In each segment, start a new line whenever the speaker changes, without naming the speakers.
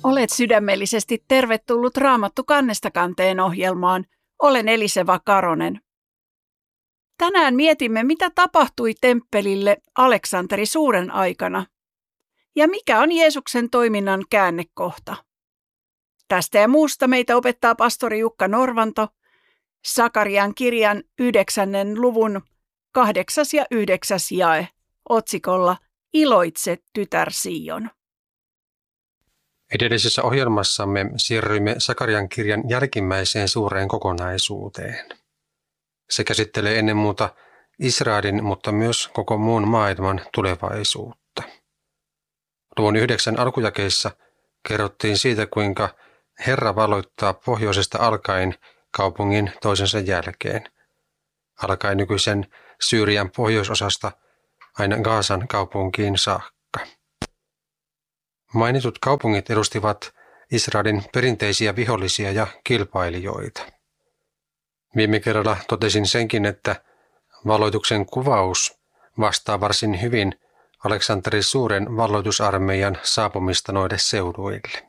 Olet sydämellisesti tervetullut Raamattu kannesta kanteen ohjelmaan. Olen Eliseva Karonen. Tänään mietimme, mitä tapahtui temppelille Aleksanteri Suuren aikana ja mikä on Jeesuksen toiminnan käännekohta. Tästä ja muusta meitä opettaa pastori Jukka Norvanto Sakarian kirjan 9. luvun 8. ja 9. jae otsikolla Iloitse, tytär Sion.
Edellisessä ohjelmassamme siirryimme Sakarian kirjan jälkimmäiseen suureen kokonaisuuteen. Se käsittelee ennen muuta Israelin, mutta myös koko muun maailman tulevaisuutta. Luvun 9 alkujakeissa kerrottiin siitä, kuinka Herra valloittaa pohjoisesta alkaen kaupungin toisensa jälkeen, alkaen nykyisen Syyrian pohjoisosasta aina Gaasan kaupunkiin saakka. Mainitut kaupungit edustivat Israelin perinteisiä vihollisia ja kilpailijoita. Viime kerralla totesin senkin, että valloituksen kuvaus vastaa varsin hyvin Aleksanteri Suuren valloitusarmeijan saapumista noille seuduille.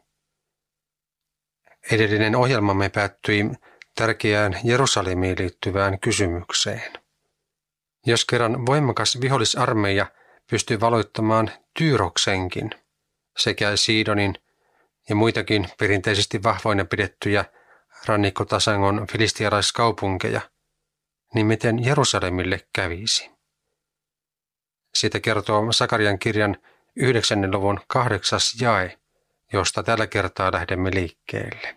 Edellinen ohjelmamme päättyi tärkeään Jerusalemiin liittyvään kysymykseen. Jos kerran voimakas vihollisarmeija pystyy valloittamaan Tyyroksenkin sekä Siidonin ja muitakin perinteisesti vahvoina pidettyjä rannikkotasangon filistialaiskaupunkeja, niin miten Jerusalemille kävisi? Siitä kertoo Sakarian kirjan 9. luvun 8. jae, josta tällä kertaa lähdemme liikkeelle.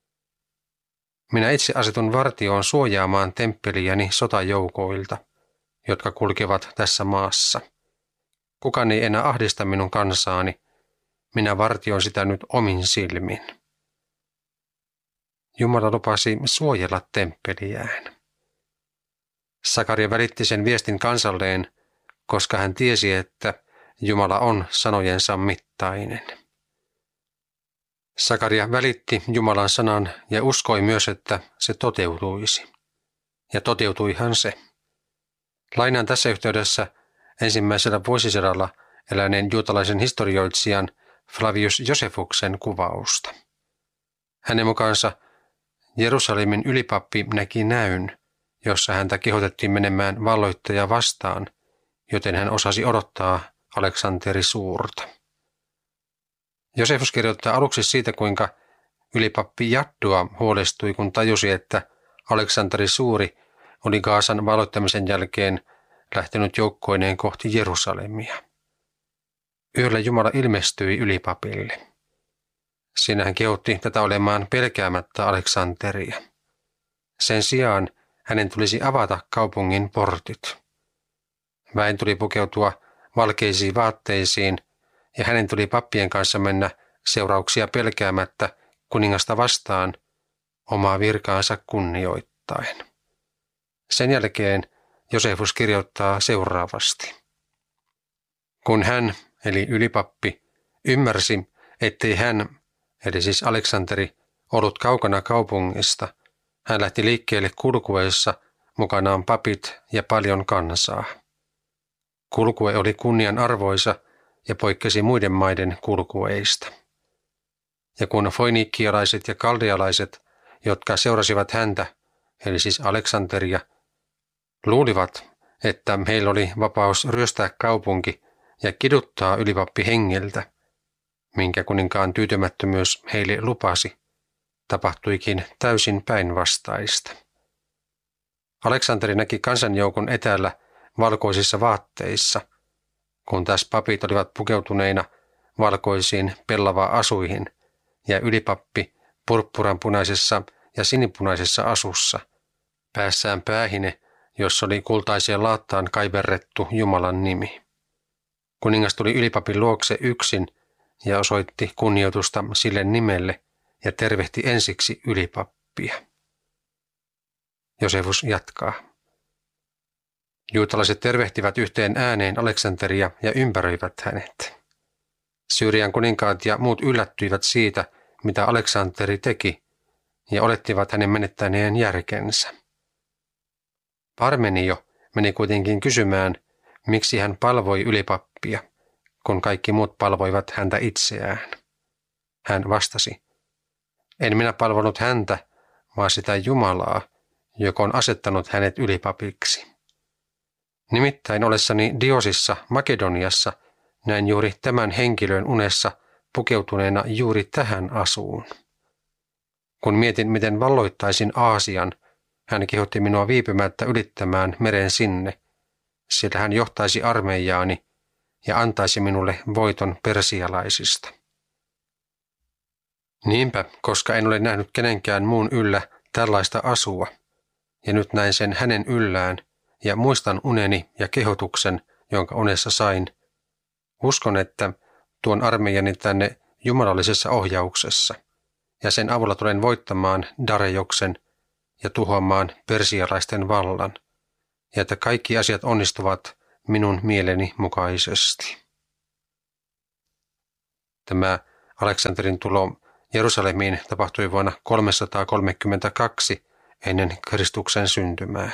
Minä itse asetun vartioon suojaamaan temppeliäni sotajoukoilta, jotka kulkevat tässä maassa. Kukaan ei enää ahdista minun kansaani, minä vartioin sitä nyt omin silmin. Jumala lupasi suojella temppeliään. Sakaria välitti sen viestin kansalleen, koska hän tiesi, että Jumala on sanojensa mittainen. Sakaria välitti Jumalan sanan ja uskoi myös, että se toteutuisi. Ja toteutuihan se. Lainaan tässä yhteydessä ensimmäisellä vuosisadalla eläneen juutalaisen historioitsijan Flavius Josefuksen kuvausta. Hänen mukaansa Jerusalemin ylipappi näki näyn, jossa häntä kehotettiin menemään valloittajaa vastaan, joten hän osasi odottaa Aleksanteri Suurta. Josefus kirjoittaa aluksi siitä, kuinka ylipappi Jaddua huolestui, kun tajusi, että Aleksanteri Suuri oli Gaasan valloittamisen jälkeen lähtenyt joukkoineen kohti Jerusalemia. Yöllä Jumala ilmestyi ylipapille. Siinä hän kehotti tätä olemaan pelkäämättä Aleksanteria. Sen sijaan hänen tulisi avata kaupungin portit. Väen tuli pukeutua valkeisiin vaatteisiin ja hänen tuli pappien kanssa mennä seurauksia pelkäämättä kuningasta vastaan omaa virkaansa kunnioittaen. Sen jälkeen Josefus kirjoittaa seuraavasti. Kun hän, eli ylipappi, ymmärsi, ettei hän, eli siis Aleksanteri, ollut kaukana kaupungista, hän lähti liikkeelle kulkueessa mukanaan papit ja paljon kansaa. Kulkue oli kunnianarvoisa ja poikkesi muiden maiden kulkueista. Ja kun foiniikkialaiset ja kaldealaiset, jotka seurasivat häntä, eli siis Aleksanteria, luulivat, että heillä oli vapaus ryöstää kaupunki ja kiduttaa ylipappi hengeltä, minkä kuninkaan tyytymättömyys heille lupasi, tapahtuikin täysin päinvastaista. Aleksanteri näki kansanjoukon etäällä valkoisissa vaatteissa, kun taas papit olivat pukeutuneina valkoisiin pellava-asuihin ja ylipappi purppuranpunaisessa ja sinipunaisessa asussa, päässään päähine, jossa oli kultaiseen laattaan kaiverrettu Jumalan nimi. Kuningas tuli ylipapin luokse yksin ja osoitti kunnioitusta sille nimelle ja tervehti ensiksi ylipappia. Josefus jatkaa. Juutalaiset tervehtivät yhteen ääneen Aleksanteria ja ympäröivät hänet. Syyrian kuninkaat ja muut yllättyivät siitä, mitä Aleksanteri teki, ja olettivat hänen menettäneen järkensä. Parmenio meni kuitenkin kysymään, miksi hän palvoi ylipappia, kun kaikki muut palvoivat häntä itseään. Hän vastasi, en minä palvonut häntä, vaan sitä Jumalaa, joka on asettanut hänet ylipapiksi. Nimittäin ollessani Diosissa Makedoniassa näin juuri tämän henkilön unessa pukeutuneena juuri tähän asuun. Kun mietin, miten valloittaisin Aasian, hän kehotti minua viipymättä ylittämään meren sinne, sillä hän johtaisi armeijaani ja antaisi minulle voiton persialaisista. Niinpä, koska en ole nähnyt kenenkään muun yllä tällaista asua, ja nyt näin sen hänen yllään, ja muistan uneni ja kehotuksen, jonka unessa sain, uskon, että tuon armeijani tänne jumalallisessa ohjauksessa, ja sen avulla tulen voittamaan Darejoksen ja tuhoamaan persialaisten vallan, ja että kaikki asiat onnistuvat minun mieleni mukaisesti. Tämä Aleksanterin tulo Jerusalemiin tapahtui vuonna 332 ennen Kristuksen syntymää.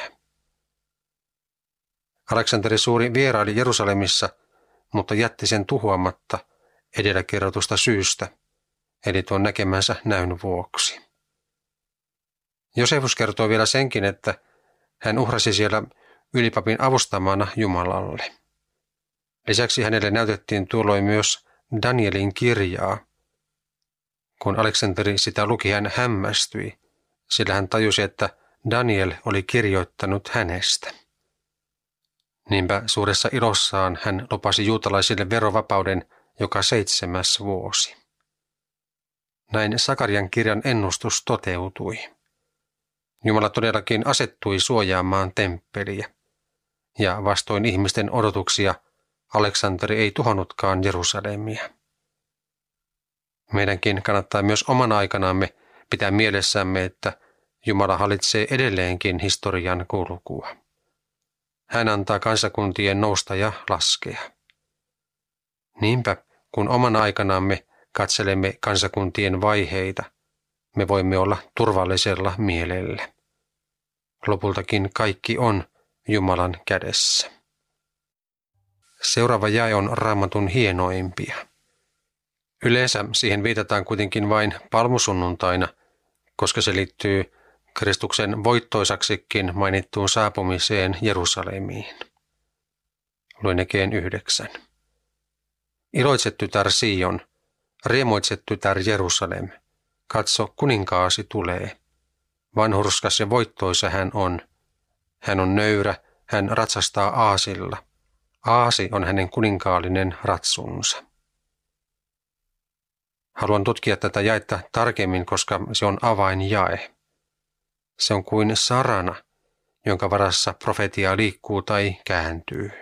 Aleksanteri Suuri vieraili Jerusalemissa, mutta jätti sen tuhoamatta edellä kerrotusta syystä, eli tuon näkemänsä näyn vuoksi. Josefus kertoo vielä senkin, että hän uhrasi siellä ylipapin avustamana Jumalalle. Lisäksi hänelle näytettiin tuolloin myös Danielin kirjaa. Kun Aleksanteri sitä luki, hän hämmästyi, sillä hän tajusi, että Daniel oli kirjoittanut hänestä. Niinpä suuressa ilossaan hän lupasi juutalaisille verovapauden joka 7. vuosi. Näin Sakarian kirjan ennustus toteutui. Jumala todellakin asettui suojaamaan temppeliä, ja vastoin ihmisten odotuksia Aleksanteri ei tuhonnutkaan Jerusalemia. Meidänkin kannattaa myös oman aikanamme pitää mielessämme, että Jumala hallitsee edelleenkin historian kulkua. Hän antaa kansakuntien nousta ja laskea. Niinpä, kun oman aikanamme katselemme kansakuntien vaiheita, me voimme olla turvallisella mielellä. Lopultakin kaikki on Jumalan kädessä. Seuraava jae on Raamatun hienoimpia. Yleensä siihen viitataan kuitenkin vain palmusunnuntaina, koska se liittyy Kristuksen voittoisaksikin mainittuun saapumiseen Jerusalemiin. Luen Jakeen 9. Iloitse tytär Sion, riemuitse tytär Jerusalem, katso kuninkaasi tulee. Vanhurskas ja voittoisa hän on. Hän on nöyrä, hän ratsastaa aasilla. Aasi on hänen kuninkaallinen ratsunsa. Haluan tutkia tätä jaetta tarkemmin, koska se on avainjae. Se on kuin sarana, jonka varassa profetia liikkuu tai kääntyy.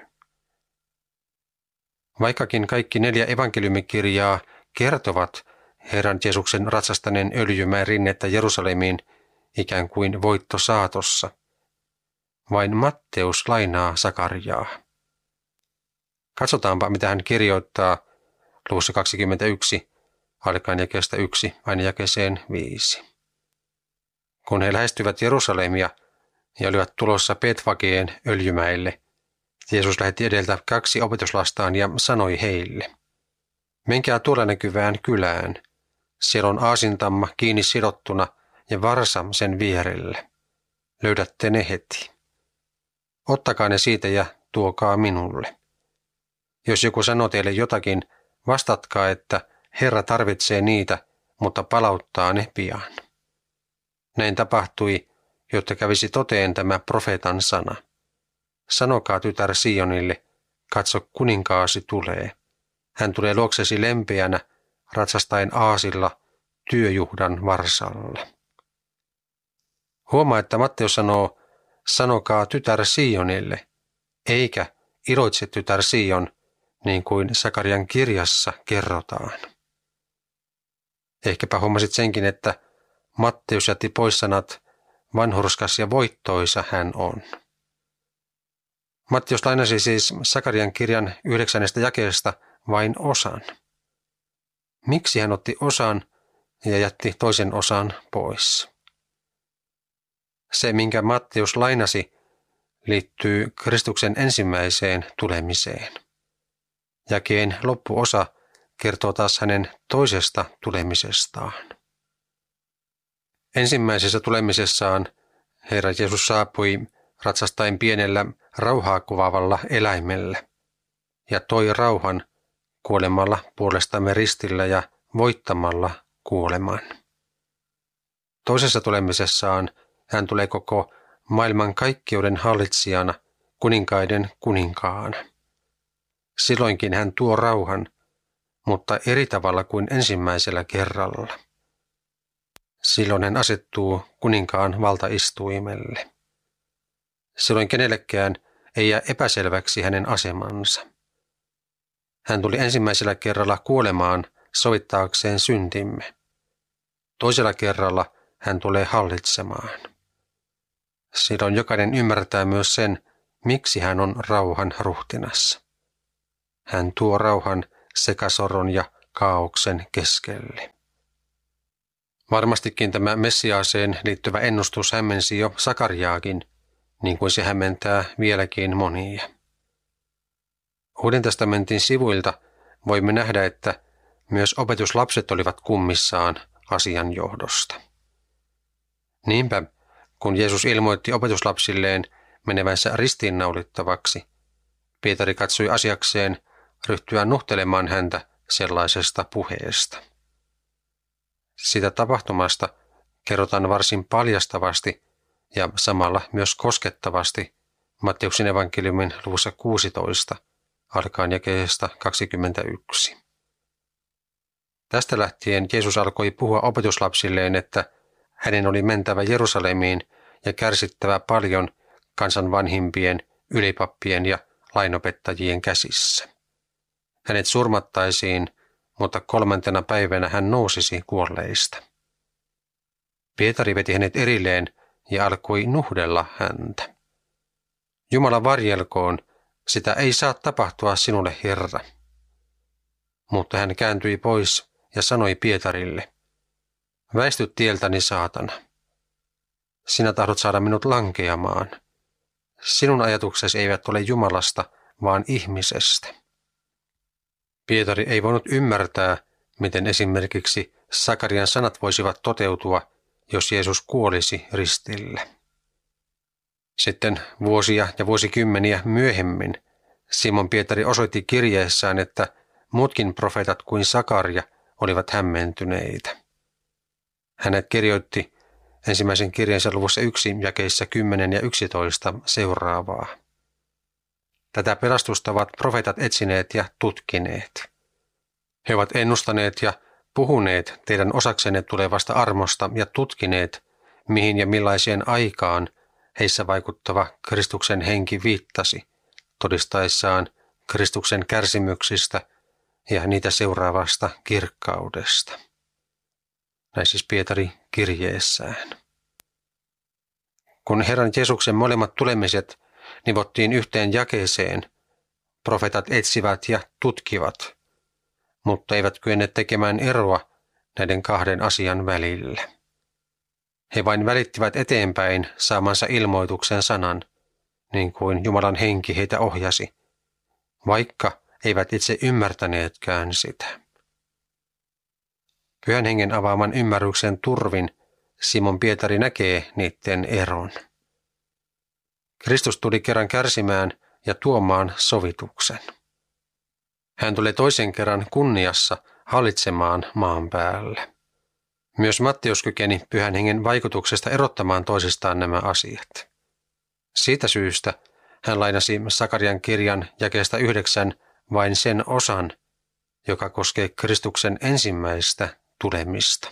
Vaikkakin kaikki 4 evankeliumikirjaa kertovat Herran Jeesuksen ratsastaneen öljymäen rinnettä Jerusalemiin ikään kuin voittosaatossa, vain Matteus lainaa Sakariaa. Katsotaanpa, mitä hän kirjoittaa luvussa 21, alkaen jakeesta 1 aina jakeeseen 5. Kun he lähestyivät Jerusalemia ja olivat tulossa Betfageen öljymäelle, Jeesus lähetti edeltä 2 opetuslastaan ja sanoi heille, menkää tuolla näkyvään kylään, siellä on aasintamma kiinni sidottuna ja varsa sen vierellä. Löydätte ne heti. Ottakaa ne siitä ja tuokaa minulle. Jos joku sanoo teille jotakin, vastatkaa, että Herra tarvitsee niitä, mutta palauttaa ne pian. Näin tapahtui, jotta kävisi toteen tämä profeetan sana. Sanokaa tytär Sionille, katso kuninkaasi tulee. Hän tulee luoksesi lempeänä, ratsastaen aasilla, työjuhdan varsalla. Huomaa, että Matteus sanoo, sanokaa tytär Sionille, eikä iloitse tytär Sion, niin kuin Sakarian kirjassa kerrotaan. Ehkäpä huomasit senkin, että Matteus jätti pois sanat, vanhurskas ja voittoisa hän on. Matteus lainasi siis Sakarian kirjan 9. jakeesta vain osan. Miksi hän otti osan ja jätti toisen osan pois? Se, minkä Matteus lainasi, liittyy Kristuksen ensimmäiseen tulemiseen. Jakeen loppuosa kertoo taas hänen toisesta tulemisestaan. Ensimmäisessä tulemisessaan Herra Jeesus saapui ratsastaen pienellä rauhaa kuvaavalla eläimellä ja toi rauhan kuolemalla puolestamme ristillä ja voittamalla kuoleman. Toisessa tulemisessaan hän tulee koko maailman kaikkeuden hallitsijana, kuninkaiden kuninkaana. Silloinkin hän tuo rauhan, mutta eri tavalla kuin ensimmäisellä kerralla. Silloin hän asettuu kuninkaan valtaistuimelle. Silloin kenellekään ei jää epäselväksi hänen asemansa. Hän tuli ensimmäisellä kerralla kuolemaan sovittaakseen syntimme. Toisella kerralla hän tulee hallitsemaan. Silloin jokainen ymmärtää myös sen, miksi hän on rauhan ruhtinas. Hän tuo rauhan sekasorron ja kaaoksen keskelle. Varmastikin tämä Messiaaseen liittyvä ennustus hämmensi jo Sakariaakin, niin kuin se hämmentää vieläkin monia. Uuden testamentin sivuilta voimme nähdä, että myös opetuslapset olivat kummissaan asian johdosta. Niinpä, kun Jeesus ilmoitti opetuslapsilleen menevänsä ristiinnaulittavaksi, Pietari katsoi asiakseen ryhtyä nuhtelemaan häntä sellaisesta puheesta. Sitä tapahtumasta kerrotaan varsin paljastavasti ja samalla myös koskettavasti Matteuksen evankeliumin luvussa 16, alkaen jakeesta 21. Tästä lähtien Jeesus alkoi puhua opetuslapsilleen, että hänen oli mentävä Jerusalemiin ja kärsittävä paljon kansan vanhimpien, ylipappien ja lainopettajien käsissä. Hänet surmattaisiin, mutta 3. päivänä hän nousisi kuolleista. Pietari veti hänet erilleen ja alkoi nuhdella häntä. Jumala varjelkoon, sitä ei saa tapahtua sinulle, Herra. Mutta hän kääntyi pois ja sanoi Pietarille, väisty tieltäni, saatana. Sinä tahdot saada minut lankeamaan. Sinun ajatuksesi eivät ole Jumalasta, vaan ihmisestä. Pietari ei voinut ymmärtää, miten esimerkiksi Sakarian sanat voisivat toteutua, jos Jeesus kuolisi ristillä. Sitten vuosia ja vuosikymmeniä myöhemmin Simon Pietari osoitti kirjeessään, että muutkin profeetat kuin Sakaria olivat hämmentyneitä. Hänet kirjoitti ensimmäisen kirjeensä luvussa 1 jakeissa 10 ja 11 seuraavaa. Tätä pelastusta ovat profeetat etsineet ja tutkineet. He ovat ennustaneet ja puhuneet teidän osaksenne tulevasta armosta ja tutkineet, mihin ja millaiseen aikaan heissä vaikuttava Kristuksen henki viittasi, todistaessaan Kristuksen kärsimyksistä ja niitä seuraavasta kirkkaudesta. Näin siis Pietari kirjeessään. Kun Herran Jeesuksen molemmat tulemiset nivottiin yhteen jakeeseen, profeetat etsivät ja tutkivat, mutta eivät kyenneet tekemään eroa näiden kahden asian välillä. He vain välittivät eteenpäin saamansa ilmoituksen sanan, niin kuin Jumalan henki heitä ohjasi, vaikka eivät itse ymmärtäneetkään sitä. Pyhän hengen avaaman ymmärryksen turvin Simon Pietari näkee niiden eron. Kristus tuli kerran kärsimään ja tuomaan sovituksen. Hän tulee toisen kerran kunniassa hallitsemaan maan päällä. Myös Matteus kykeni Pyhän hengen vaikutuksesta erottamaan toisistaan nämä asiat. Siitä syystä hän lainasi Sakarian kirjan jakeesta 9 vain sen osan, joka koskee Kristuksen ensimmäistä tulemista.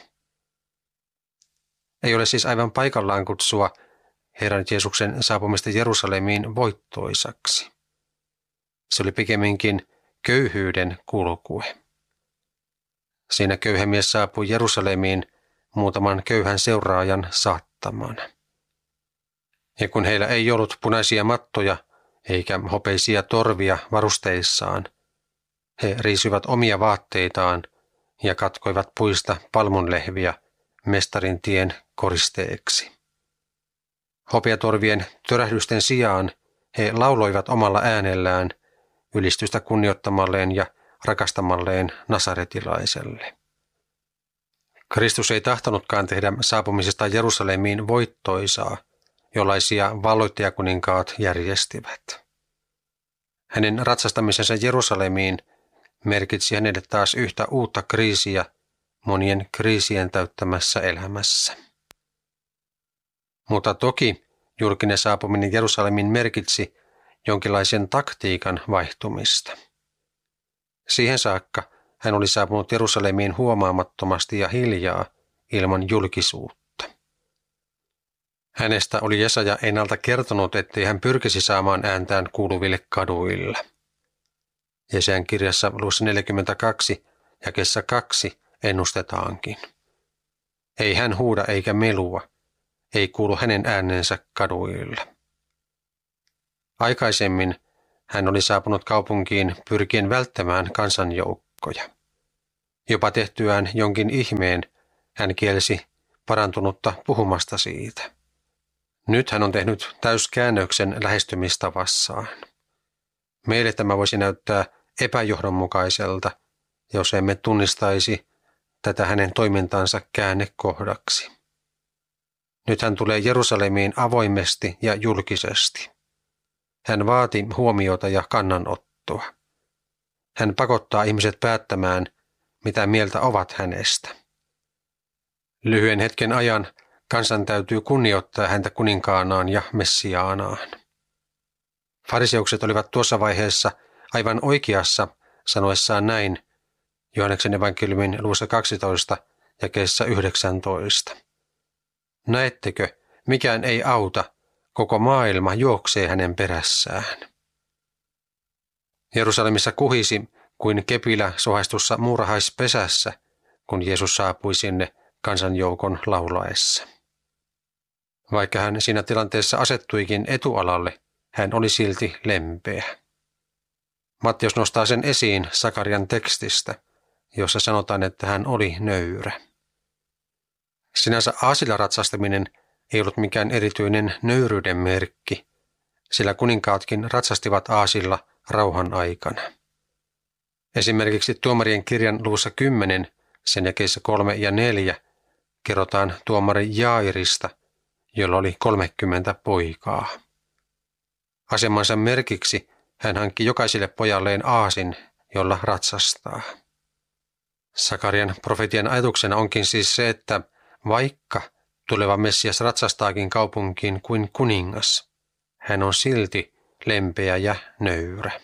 Ei ole siis aivan paikallaan kutsua Herran Jeesuksen saapumista Jerusalemiin voittoisaksi. Se oli pikemminkin köyhyyden kulkue. Siinä köyhä mies saapui Jerusalemiin muutaman köyhän seuraajan saattamana. Ja kun heillä ei ollut punaisia mattoja eikä hopeisia torvia varusteissaan, he riisuivat omia vaatteitaan ja katkoivat puista palmunlehviä mestarin tien koristeeksi. Hopeatorvien törähdysten sijaan he lauloivat omalla äänellään ylistystä kunnioittamalleen ja rakastamalleen nasaretilaiselle. Kristus ei tahtonutkaan tehdä saapumisesta Jerusalemiin voittoisaa, jollaisia valloittajakuninkaat järjestivät. Hänen ratsastamisensa Jerusalemiin merkitsi hänelle taas yhtä uutta kriisiä monien kriisien täyttämässä elämässä. Mutta toki julkinen saapuminen Jerusalemin merkitsi jonkinlaisen taktiikan vaihtumista. Siihen saakka hän oli saapunut Jerusalemiin huomaamattomasti ja hiljaa ilman julkisuutta. Hänestä oli Jesaja ennalta kertonut, ettei hän pyrkisi saamaan ääntään kuuluville kaduilla. Jesajan kirjassa luvussa 42 jakeessa 2 ennustetaankin. Ei hän huuda eikä melua, ei kuulu hänen äänensä kaduilla. Aikaisemmin hän oli saapunut kaupunkiin pyrkien välttämään kansanjoukkoja. Jopa tehtyään jonkin ihmeen hän kielsi parantunutta puhumasta siitä. Nyt hän on tehnyt täyskäännöksen lähestymistavassaan. Meille tämä voisi näyttää epäjohdonmukaiselta, jos emme tunnistaisi tätä hänen toimintansa käännekohdaksi. Nyt hän tulee Jerusalemiin avoimesti ja julkisesti. Hän vaati huomiota ja kannanottoa. Hän pakottaa ihmiset päättämään, mitä mieltä ovat hänestä. Lyhyen hetken ajan kansan täytyy kunnioittaa häntä kuninkaanaan ja messiaanaan. Fariseukset olivat tuossa vaiheessa aivan oikeassa sanoessaan näin Johanneksen evankeliumin luvussa 12 jakeessa 19. Näettekö, mikään ei auta, koko maailma juoksee hänen perässään. Jerusalemissa kuhisi kuin kepilä sohaistussa muurahaispesässä, kun Jeesus saapui sinne kansanjoukon laulaessa. Vaikka hän siinä tilanteessa asettuikin etualalle, hän oli silti lempeä. Matteus nostaa sen esiin Sakarian tekstistä, jossa sanotaan, että hän oli nöyrä. Sinänsä aasilla ratsastaminen ei ollut mikään erityinen nöyryyden merkki, sillä kuninkaatkin ratsastivat aasilla rauhan aikana. Esimerkiksi Tuomarien kirjan luvussa 10, sen jakeissa 3 ja 4, kerrotaan tuomari Jairista, jolla oli 30 poikaa. Asemansa merkiksi hän hankki jokaiselle pojalleen aasin, jolla ratsastaa. Sakarian profetian ajatuksena onkin siis se, että vaikka tuleva Messias ratsastaakin kaupunkiin kuin kuningas, hän on silti lempeä ja nöyrä.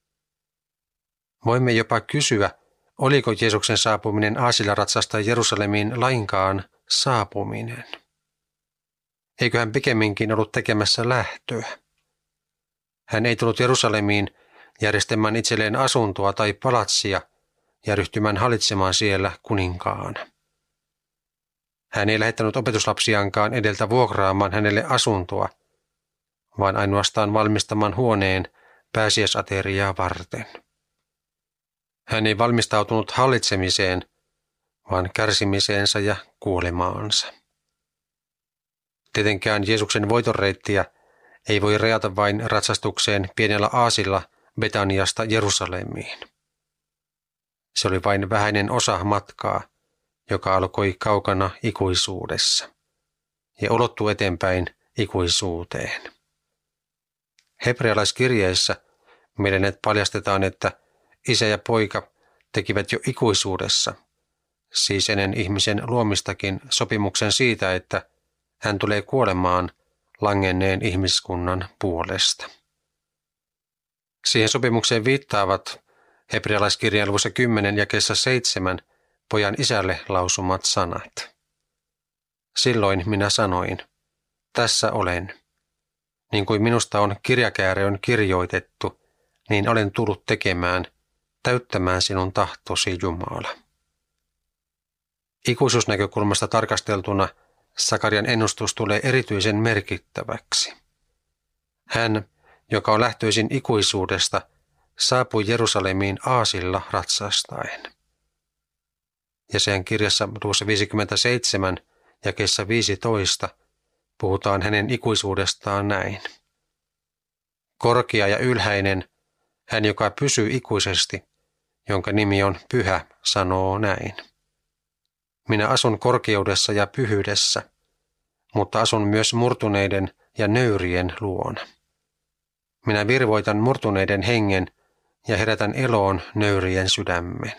Voimme jopa kysyä, oliko Jeesuksen saapuminen aasilla ratsastaa Jerusalemiin lainkaan saapuminen? Eikö hän pikemminkin ollut tekemässä lähtöä? Hän ei tullut Jerusalemiin järjestämään itselleen asuntoa tai palatsia ja ryhtymään hallitsemaan siellä kuninkaana. Hän ei lähettänyt opetuslapsiankaan edeltä vuokraamaan hänelle asuntoa, vaan ainoastaan valmistamaan huoneen pääsiäisateriaa varten. Hän ei valmistautunut hallitsemiseen, vaan kärsimiseensä ja kuolemaansa. Tietenkään Jeesuksen voitonreittiä ei voi rajata vain ratsastukseen pienellä aasilla Betaniasta Jerusalemiin. Se oli vain vähäinen osa matkaa, joka alkoi kaukana ikuisuudessa ja ulottui eteenpäin ikuisuuteen. Hebrealaiskirjeessä meille paljastetaan, että isä ja poika tekivät jo ikuisuudessa, siis ennen ihmisen luomistakin, sopimuksen siitä, että hän tulee kuolemaan langenneen ihmiskunnan puolesta. Siihen sopimukseen viittaavat Hebrealaiskirjan luvussa 10 jakeessa 7 pojan isälle lausumat sanat. Silloin minä sanoin, tässä olen. Niin kuin minusta on kirjakääröön kirjoitettu, niin olen tullut tekemään, täyttämään sinun tahtosi, Jumala. Ikuisuusnäkökulmasta tarkasteltuna Sakarian ennustus tulee erityisen merkittäväksi. Hän, joka on lähtöisin ikuisuudesta, saapui Jerusalemiin aasilla ratsastaen. Jesajan kirjassa luvussa 57 jakeessa 15 puhutaan hänen ikuisuudestaan näin. Korkea ja ylhäinen, hän joka pysyy ikuisesti, jonka nimi on Pyhä, sanoo näin. Minä asun korkeudessa ja pyhyydessä, mutta asun myös murtuneiden ja nöyrien luona. Minä virvoitan murtuneiden hengen ja herätän eloon nöyrien sydämen.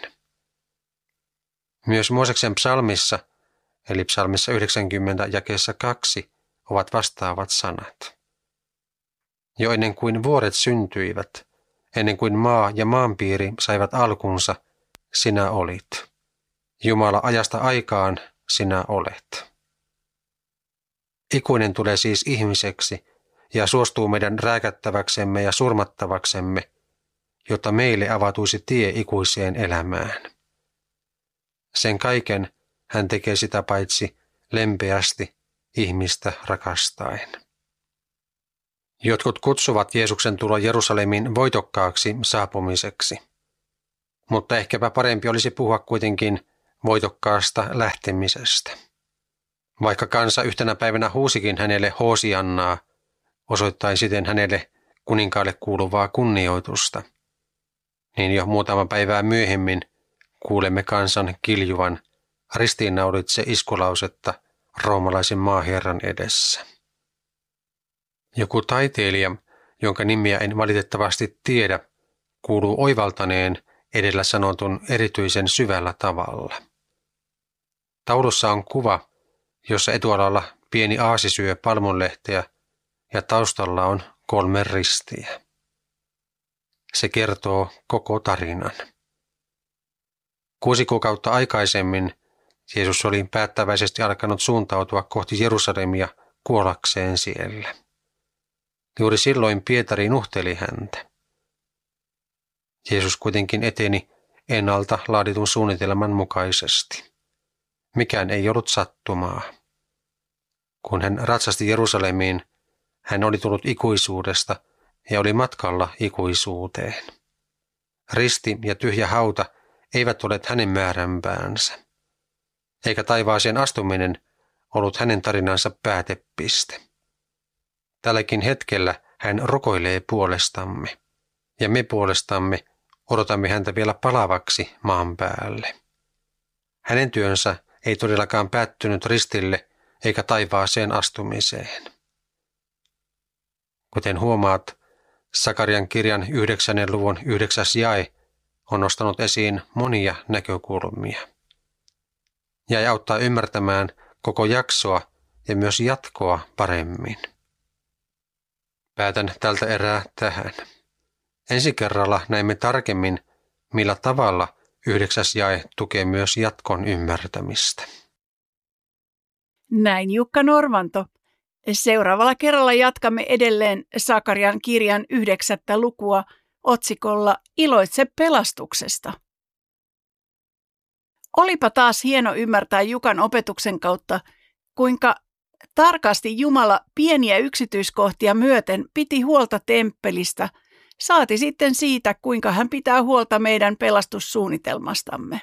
Myös Mooseksen psalmissa, eli psalmissa 90 jakeessa 2, ovat vastaavat sanat. Jo ennen kuin vuoret syntyivät, ennen kuin maa ja maanpiiri saivat alkunsa, sinä olit. Jumala, ajasta aikaan sinä olet. Ikuinen tulee siis ihmiseksi ja suostuu meidän rääkättäväksemme ja surmattavaksemme, jotta meille avautuisi tie ikuiseen elämään. Sen kaiken hän tekee sitä paitsi lempeästi ihmistä rakastaen. Jotkut kutsuvat Jeesuksen tuloa Jerusalemin voitokkaaksi saapumiseksi, mutta ehkäpä parempi olisi puhua kuitenkin voitokkaasta lähtemisestä. Vaikka kansa yhtenä päivänä huusikin hänelle Hoosiannaa, osoittain siten hänelle kuninkaalle kuuluvaa kunnioitusta, niin jo muutama päivää myöhemmin kuulemme kansan kiljuvan ristiinnaulitse iskulausetta roomalaisen maaherran edessä. Joku taiteilija, jonka nimiä en valitettavasti tiedä, kuuluu oivaltaneen edellä sanotun erityisen syvällä tavalla. Taulussa on kuva, jossa etualalla pieni aasi syö palmunlehteä ja taustalla on 3 ristiä. Se kertoo koko tarinan. 6 kuukautta aikaisemmin Jeesus oli päättäväisesti alkanut suuntautua kohti Jerusalemia kuollakseen siellä. Juuri silloin Pietari nuhteli häntä. Jeesus kuitenkin eteni ennalta laaditun suunnitelman mukaisesti. Mikään ei ollut sattumaa. Kun hän ratsasti Jerusalemiin, hän oli tullut ikuisuudesta ja oli matkalla ikuisuuteen. Risti ja tyhjä hauta eivät olleet hänen määränpäänsä, eikä taivaaseen astuminen ollut hänen tarinansa päätepiste. Tälläkin hetkellä hän rukoilee puolestamme, ja me puolestamme odotamme häntä vielä palavaksi maan päälle. Hänen työnsä ei todellakaan päättynyt ristille eikä taivaaseen astumiseen. Kuten huomaat, Sakarian kirjan 9. luvun 9. jae on nostanut esiin monia näkökulmia. Jae auttaa ymmärtämään koko jaksoa ja myös jatkoa paremmin. Päätän tältä erää tähän. Ensi kerralla näemme tarkemmin, millä tavalla 9. jae tukee myös jatkon ymmärtämistä.
Näin Jukka Norvanto. Seuraavalla kerralla jatkamme edelleen Sakarian kirjan 9. lukua otsikolla Iloitse pelastuksesta. Olipa taas hieno ymmärtää Jukan opetuksen kautta, kuinka tarkasti Jumala pieniä yksityiskohtia myöten piti huolta temppelistä, saati sitten siitä, kuinka hän pitää huolta meidän pelastussuunnitelmastamme.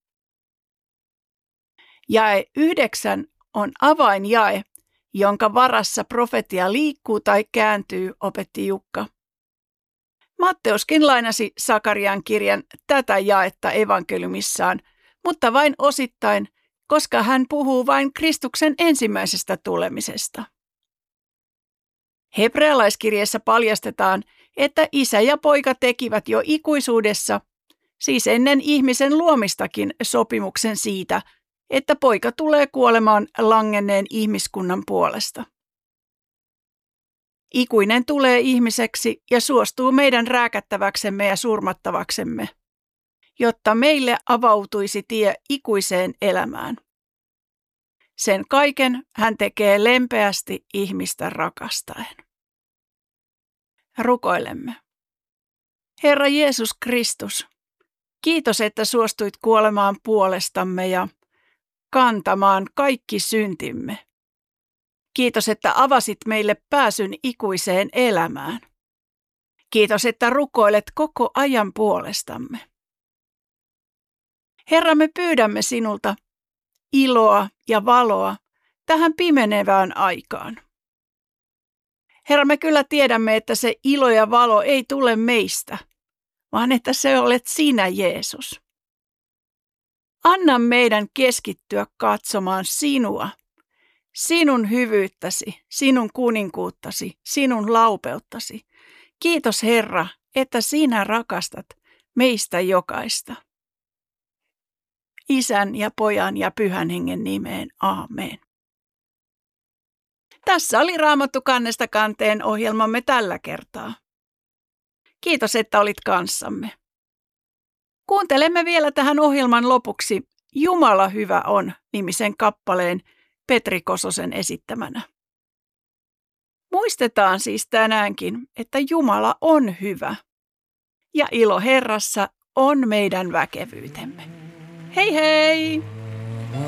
Jae 9 on avainjae, jonka varassa profetia liikkuu tai kääntyy, opetti Jukka. Matteuskin lainasi Sakarian kirjan tätä jaetta evankeliumissaan, mutta vain osittain, koska hän puhuu vain Kristuksen ensimmäisestä tulemisesta. Hebrealaiskirjeessä paljastetaan, että isä ja poika tekivät jo ikuisuudessa, siis ennen ihmisen luomistakin, sopimuksen siitä, että poika tulee kuolemaan langenneen ihmiskunnan puolesta. Ikuinen tulee ihmiseksi ja suostuu meidän rääkättäväksemme ja surmattavaksemme, jotta meille avautuisi tie ikuiseen elämään. Sen kaiken hän tekee lempeästi ihmistä rakastaen. Rukoilemme. Herra Jeesus Kristus, kiitos, että suostuit kuolemaan puolestamme ja kantamaan kaikki syntimme. Kiitos, että avasit meille pääsyn ikuiseen elämään. Kiitos, että rukoilet koko ajan puolestamme. Herra, me pyydämme sinulta iloa ja valoa tähän pimenevään aikaan. Herra, me kyllä tiedämme, että se ilo ja valo ei tule meistä, vaan että se olet sinä, Jeesus. Anna meidän keskittyä katsomaan sinua, sinun hyvyyttäsi, sinun kuninkuuttasi, sinun laupeuttasi. Kiitos Herra, että sinä rakastat meistä jokaista. Isän ja Pojan ja Pyhän Hengen nimeen. Aamen. Tässä oli Raamattu kannesta kanteen ohjelmamme tällä kertaa. Kiitos, että olit kanssamme. Kuuntelemme vielä tähän ohjelman lopuksi Jumala hyvä on -nimisen kappaleen Petri Kososen esittämänä. Muistetaan siis tänäänkin, että Jumala on hyvä ja ilo Herrassa on meidän väkevyytemme. Hei hei!